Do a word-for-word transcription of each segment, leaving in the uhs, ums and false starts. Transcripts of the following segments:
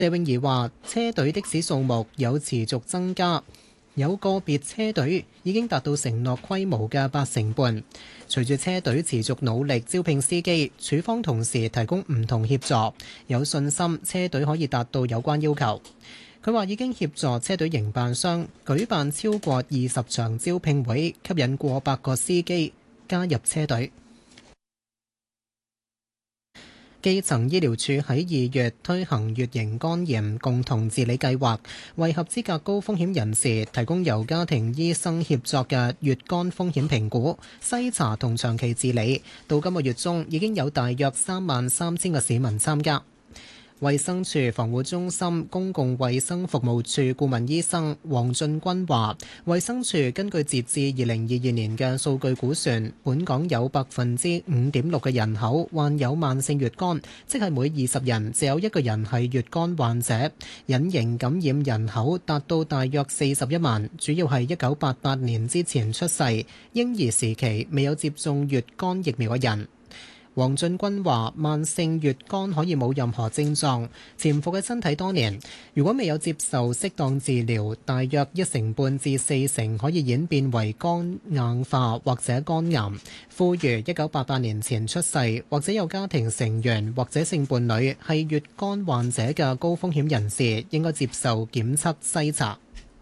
謝永儀話：車隊的士數目有持續增加，有個別車隊已經達到承諾規模嘅八成半。隨住車隊持續努力招聘司機，處方同時提供唔同協助，有信心車隊可以達到有關要求。佢話已經協助車隊營辦商舉辦超過二十場招聘會，吸引過百個司機加入車隊。基層醫療處喺二月推行乙型肝炎共同治理計劃，為合資格高風險人士提供由家庭醫生協作嘅乙肝風險評估、篩查同長期治理。到今個月中，已經有大約三萬三千個市民參加。衛生署防護中心公共衛生服務處顧問醫生黃俊君話，衛生署根據截至二零二二年嘅數據估算，本港有百分之五點六嘅人口患有慢性乙肝，即係每二十人就有一個人係乙肝患者。隱形感染人口達到大約四十一萬，主要係一九八八年之前出世、嬰兒時期未有接種乙肝疫苗嘅人。黃俊君話：慢性乙肝可以冇任何症狀，潛伏喺身體多年。如果未有接受適當治療，大約一成半至四成可以演變為肝硬化或者肝癌。呼籲一九八八年前出世或者有家庭成員或者性伴侶係乙肝患者嘅高風險人士，應該接受檢測篩查。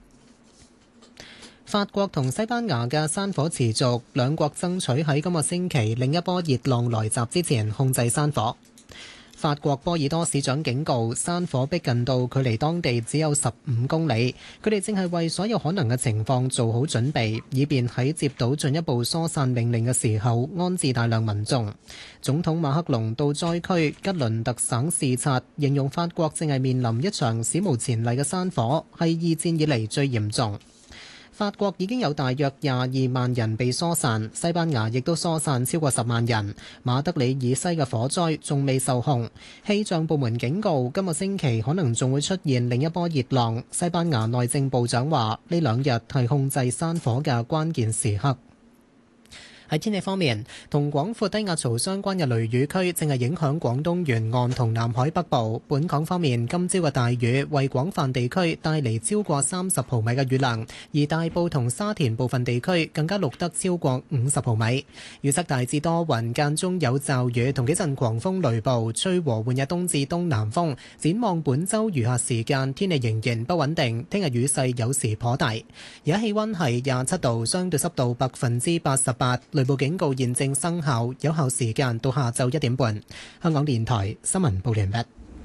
法國同西班牙嘅山火持續，兩國爭取喺今個星期另一波熱浪來襲之前控制山火。法國波爾多市長警告，山火逼近到距離當地只有十五公里，佢哋正係為所有可能嘅情況做好準備，以便喺接到進一步疏散命令嘅時候安置大量民眾。總統馬克龍到災區吉倫特省視察，形容法國正係面臨一場史無前例嘅山火，係二戰以嚟最嚴重。法國已經有大約廿二萬人被疏散，西班牙亦都疏散超過十萬人。馬德里以西嘅火災仲未受控，氣象部門警告今個星期可能仲會出現另一波熱浪。西班牙內政部長話：呢兩日係控制山火嘅關鍵時刻。喺天氣方面，同廣闊低壓槽相關嘅雷雨區正係影響廣東沿岸同南海北部。本港方面，今朝嘅大雨為廣泛地區帶嚟超過三十毫米嘅雨量，而大埔同沙田部分地區更加錄得超過五十毫米。預測大致多雲，間中有驟雨同幾陣狂風雷暴，吹和緩嘅東至東南風。展望本週餘下時間，天氣仍然不穩定，聽日雨勢有時頗大。而家氣溫係廿七度，相對濕度百分之八十八。雷暴警告現正生效，有效時間到下晝一點半。香港電台新聞報完畢。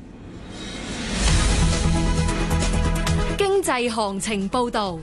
經濟行情報道。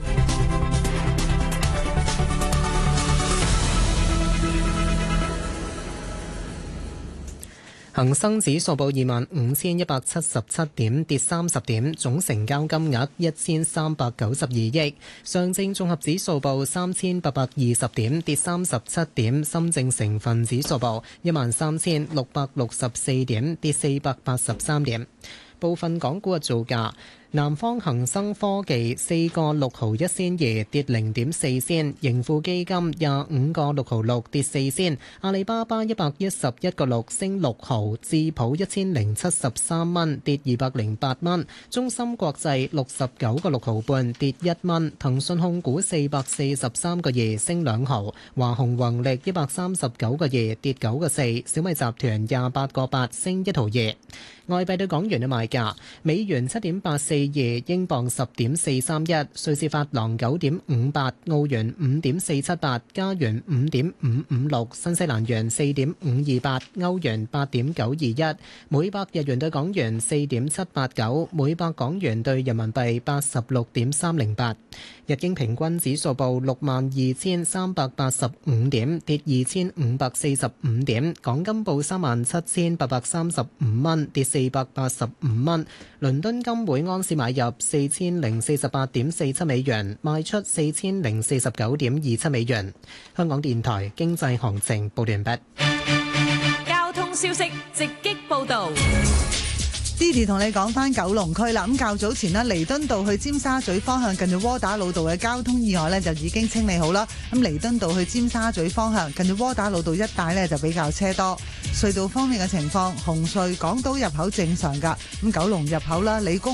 恒生指數報二萬五千一百七十七點，跌三十點，總成交金額一千三百九十二億。上證綜合指數報三千八百二十點，跌三十七點。深證成分指數報一萬三千六百六十四點，跌四百八十三點。部分港股嘅造價：南方恒生科技四個六毫一仙二，跌零點四仙；盈富基金廿五個六毫六，跌四仙；阿里巴巴一百一十一個六，升六毫；智普一千零七十三蚊，跌二百零八蚊；中芯國際六十九個六毫半，跌一蚊；騰訊控股四百四十三個二，升兩毫；華虹宏力一百三十九個二，跌九個四；小米集團廿八個八，升一毫二。外幣對港元嘅賣價：美元七點八四二，英鎊十點四三一，瑞士法郎九點五八，澳元五點四七八，加元五點五五六，新西蘭元四點五二八，歐元八點九二一，每百日元對港元四點七八九，每百港元對人民幣八十六點三零八。日經平均指數報六萬二千三百八十五點，跌二千五百四十五點。港金報三萬七千八百三十五蚊，跌四百八十五蚊。倫敦金每安士買入四千零四十八點四七美元，賣出四千零四十九點二七美元。香港電台經濟行情報完畢。 交通消息直擊報道。 Didi 同你講翻九龍區啦，咁較早前呢，彌敦道去尖沙咀方向近住窩打老道嘅交通意外呢，就已經清理好啦。咁彌敦道去尖沙咀方向近住窩打老道一帶呢，就比較車多。隧道方面嘅情況，紅隧港島入口正常㗎，咁九龍入口啦，理工